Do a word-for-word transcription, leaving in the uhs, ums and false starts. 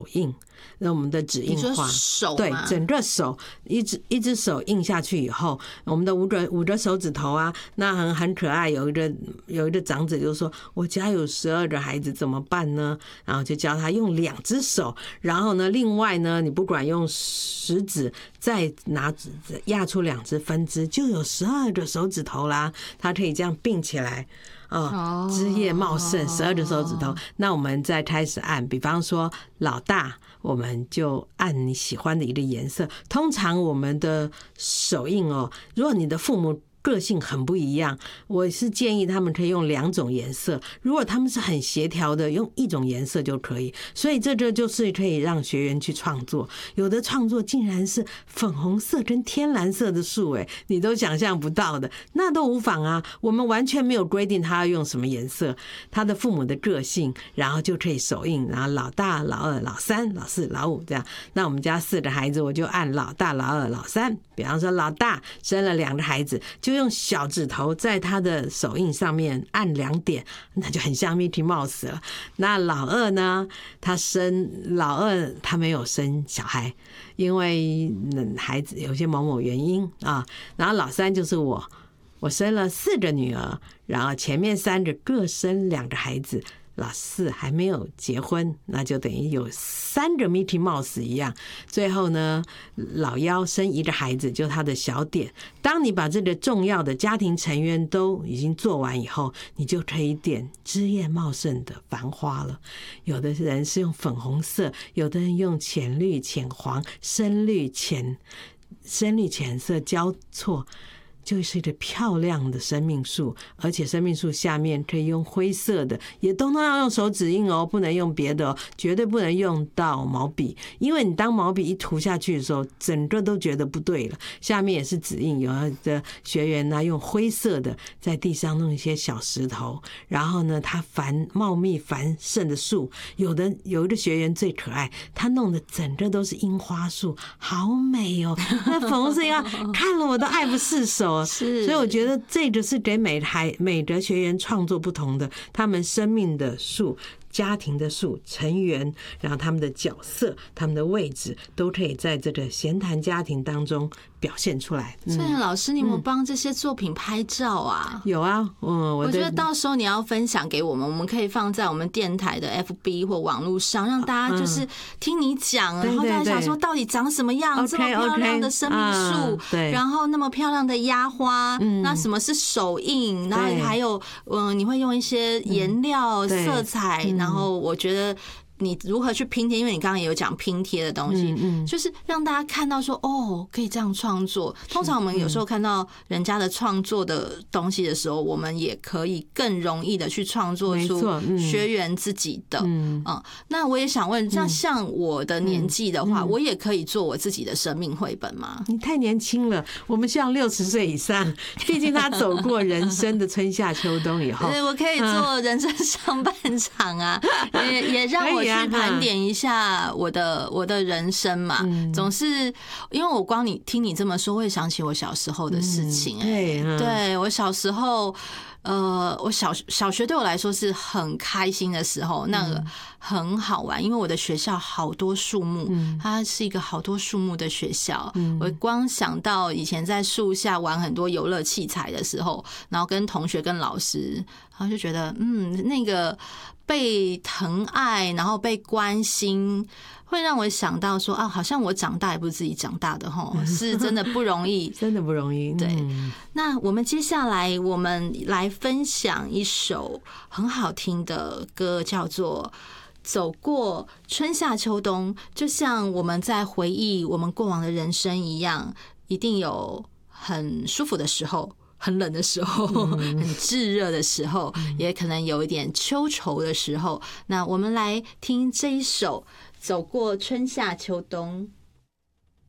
印，那我们的指印画，对，整个手一只一只手印下去以后，我们的五个五个手指头啊，那很很可爱。有一个有一个长者就说：“我家有十二个孩子，怎么办呢？”然后就教他用两只手，然后呢，另外呢，你不管用食指再拿压出两只分支，就有十二个手指头啦。他可以这样并起来。哦，枝叶茂盛，十二个手指头。那我们再开始按，比方说老大，我们就按你喜欢的一个颜色。通常我们的手印哦，如果你的父母个性很不一样，我是建议他们可以用两种颜色。如果他们是很协调的，用一种颜色就可以。所以这个就是可以让学员去创作。有的创作竟然是粉红色跟天蓝色的树，哎，你都想象不到的，那都无妨啊。我们完全没有规定他要用什么颜色，他的父母的个性，然后就可以手印，然后老大、老二、老三、老四、老五这样。那我们家四个孩子，我就按老大、老二、老三。比方说老大生了两个孩子，就就用小指头在他的手印上面按两点，那就很像 Mickey Mouse 了。那老二呢，他生老二他没有生小孩，因为孩子有些某某原因啊。然后老三就是我，我生了四个女儿，然后前面三个各生两个孩子。老四还没有结婚，那就等于有三个 Mickey Mouse 一样。最后呢，老幺生一个孩子，就他的小点。当你把这个重要的家庭成员都已经做完以后，你就可以点枝叶茂盛的繁花了。有的人是用粉红色，有的人用浅绿、浅黄、深绿、浅深绿、浅色交错。就是一个漂亮的生命树，而且生命树下面可以用灰色的，也都要用手指印哦，不能用别的哦，绝对不能用到毛笔，因为你当毛笔一涂下去的时候，整个都觉得不对了。下面也是指印，有的学员呢用灰色的在地上弄一些小石头，然后呢，他繁茂密繁盛的树，有的有一个学员最可爱，他弄的整个都是樱花树，好美哦，那粉红色樱花看了我都爱不释手。是，所以我觉得这个是给每台每个学员创作不同的，他们生命的树、家庭的树、成员，然后他们的角色、他们的位置，都可以在这个闲谈家庭当中表现出来。 所以老师，你有没有帮这些作品拍照啊？ 有啊，嗯， 我觉得到时候你要分享给我们，我们可以放在我们电台的 F B 或网络上，让大家就是听你讲，然后大家想说到底长什么样，这么漂亮的生命树，然后那么漂亮的压花，那什么是手印？然后还有，嗯，你会用一些颜料、色彩，然后我觉得。你如何去拼贴？因为你刚刚也有讲拼贴的东西，嗯嗯，就是让大家看到说，哦，可以这样创作。通常我们有时候看到人家的创作的东西的时候，我们也可以更容易的去创作出学员自己的。嗯，嗯，那我也想问，像像我的年纪的话，我也可以做我自己的生命绘本吗？ 你太年轻了，我们像六十岁以上，毕竟他走过人生的春夏秋冬以后， 对，我可以做人生上半场啊，也也让我。去盘点一下我的我的人生嘛，总是因为我光你听你这么说，会想起我小时候的事情。哎，对我小时候，呃，我小小学对我来说是很开心的时候，那个很好玩，因为我的学校好多树木，它是一个好多树木的学校。我光想到以前在树下玩很多游乐器材的时候，然后跟同学跟老师，然后就觉得嗯，那个。被疼爱，然后被关心，会让我想到说啊，好像我长大也不是自己长大的齁，是真的不容易， 真的不容易。 对，那我们接下来我们来分享一首很好听的歌，叫做《走过春夏秋冬》，就像我们在回忆我们过往的人生一样，一定有很舒服的时候。很冷的时候，很炙热的时候，也可能有一点秋愁的时候。那我们来听这一首《走过春夏秋冬》。